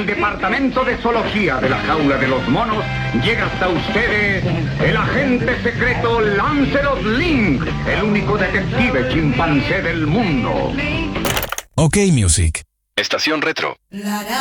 departamento de zoología de la jaula de los monos, llega hasta ustedes el agente secreto Lancelot Link, el único detective chimpancé del mundo. OK Music. Estación Retro.